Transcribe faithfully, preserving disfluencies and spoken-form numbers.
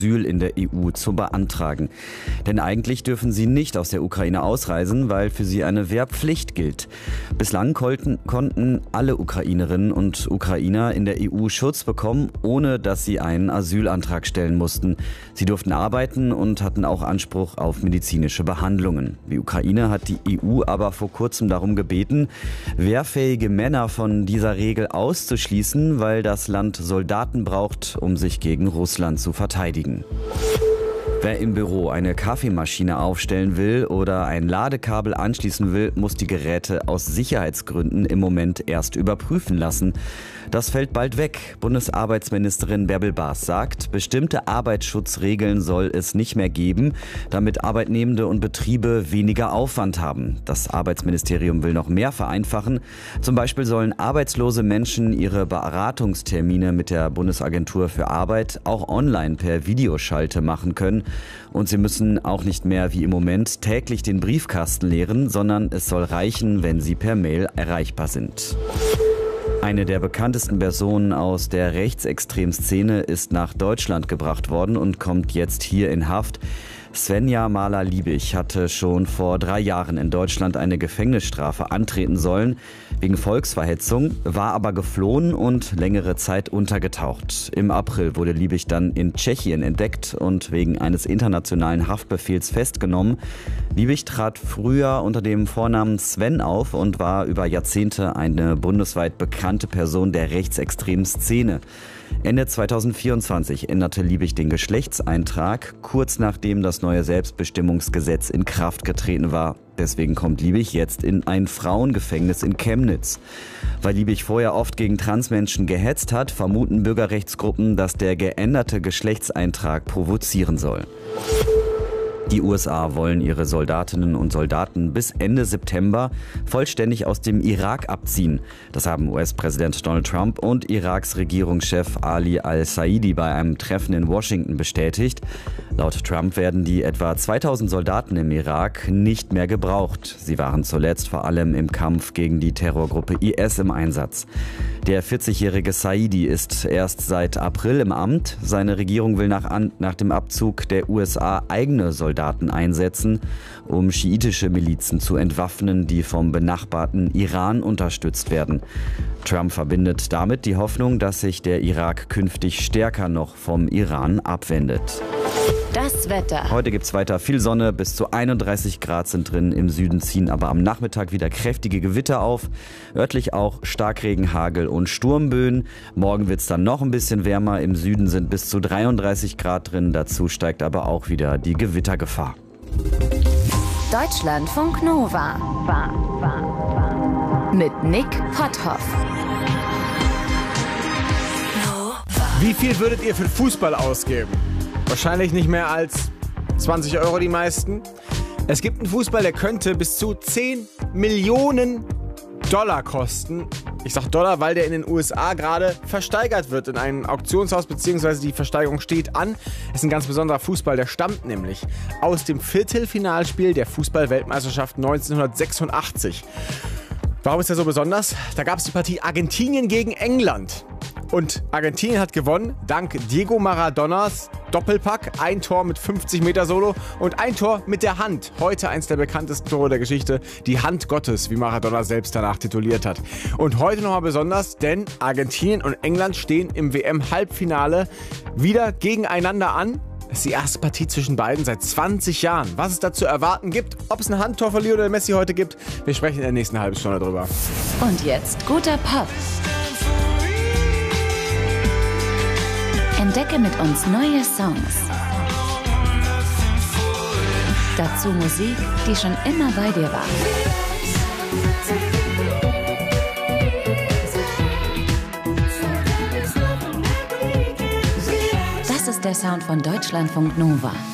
Asyl in der E U zu beantragen. Denn eigentlich dürfen sie nicht aus der Ukraine ausreisen, weil für sie eine Wehrpflicht gilt. Bislang konnten, konnten alle Ukrainerinnen und Ukrainer in der E U Schutz bekommen, ohne dass sie einen Asylantrag stellen mussten. Sie durften arbeiten und hatten auch Anspruch auf medizinische Behandlungen. Die Ukraine hat die E U aber vor kurzem darum gebeten, wehrfähige Männer von dieser Regel auszuschließen, weil das Land Soldaten braucht, um sich gegen Russland zu verteidigen. Wer im Büro eine Kaffeemaschine aufstellen will oder ein Ladekabel anschließen will, muss die Geräte aus Sicherheitsgründen im Moment erst überprüfen lassen. Das fällt bald weg. Bundesarbeitsministerin Bärbel Baas sagt, bestimmte Arbeitsschutzregeln soll es nicht mehr geben, damit Arbeitnehmende und Betriebe weniger Aufwand haben. Das Arbeitsministerium will noch mehr vereinfachen. Zum Beispiel sollen arbeitslose Menschen ihre Beratungstermine mit der Bundesagentur für Arbeit auch online per Videoschalte machen können. Und sie müssen auch nicht mehr wie im Moment täglich den Briefkasten leeren, sondern es soll reichen, wenn sie per Mail erreichbar sind. Eine der bekanntesten Personen aus der Rechtsextremszene ist nach Deutschland gebracht worden und kommt jetzt hier in Haft. Svenja Mahler-Liebig hatte schon vor drei Jahren in Deutschland eine Gefängnisstrafe antreten sollen, wegen Volksverhetzung, war aber geflohen und längere Zeit untergetaucht. Im April wurde Liebig dann in Tschechien entdeckt und wegen eines internationalen Haftbefehls festgenommen. Liebig trat früher unter dem Vornamen Sven auf und war über Jahrzehnte eine bundesweit bekannte Person der rechtsextremen Szene. Ende zweitausendvierundzwanzig änderte Liebig den Geschlechtseintrag, kurz nachdem das neue Selbstbestimmungsgesetz in Kraft getreten war. Deswegen kommt Liebig jetzt in ein Frauengefängnis in Chemnitz. Weil Liebig vorher oft gegen Transmenschen gehetzt hat, vermuten Bürgerrechtsgruppen, dass der geänderte Geschlechtseintrag provozieren soll. Die U S A wollen ihre Soldatinnen und Soldaten bis Ende September vollständig aus dem Irak abziehen. Das haben U S-Präsident Donald Trump und Iraks Regierungschef Ali al-Saidi bei einem Treffen in Washington bestätigt. Laut Trump werden die etwa zweitausend Soldaten im Irak nicht mehr gebraucht. Sie waren zuletzt vor allem im Kampf gegen die Terrorgruppe I S im Einsatz. Der vierzigjährige Saidi ist erst seit April im Amt. Seine Regierung will nach, an, nach dem Abzug der U S A eigene Soldaten einsetzen, um schiitische Milizen zu entwaffnen, die vom benachbarten Iran unterstützt werden. Trump verbindet damit die Hoffnung, dass sich der Irak künftig stärker noch vom Iran abwendet. Das Wetter. Heute gibt es weiter viel Sonne, bis zu einunddreißig Grad sind drin. Im Süden ziehen aber am Nachmittag wieder kräftige Gewitter auf. Örtlich auch Starkregen, Hagel und Sturmböen. Morgen wird es dann noch ein bisschen wärmer. Im Süden sind bis zu dreiunddreißig Grad drin. Dazu steigt aber auch wieder die Gewittergefahr. Deutschlandfunk Nova. War, war, war. Mit Nick Potthoff. Wie viel würdet ihr für Fußball ausgeben? Wahrscheinlich nicht mehr als zwanzig Euro die meisten. Es gibt einen Fußball, der könnte bis zu zehn Millionen Dollar kosten. Ich sag Dollar, weil der in den U S A gerade versteigert wird in einem Auktionshaus, beziehungsweise die Versteigerung steht an. Es ist ein ganz besonderer Fußball, der stammt nämlich aus dem Viertelfinalspiel der Fußball-Weltmeisterschaft neunzehnhundertsechsundachtzig. Warum ist der so besonders? Da gab es die Partie Argentinien gegen England. Und Argentinien hat gewonnen, dank Diego Maradonas Doppelpack, ein Tor mit fünfzig Meter Solo und ein Tor mit der Hand. Heute eins der bekanntesten Tore der Geschichte, die Hand Gottes, wie Maradona selbst danach tituliert hat. Und heute nochmal besonders, denn Argentinien und England stehen im W M-Halbfinale wieder gegeneinander an. Das ist die erste Partie zwischen beiden seit zwanzig Jahren. Was es da zu erwarten gibt, ob es ein Handtor von Lionel Messi heute gibt, wir sprechen in der nächsten halben Stunde drüber. Und jetzt guter Pop. Entdecke mit uns neue Songs. Dazu Musik, die schon immer bei dir war. Das ist der Sound von Deutschlandfunk Nova.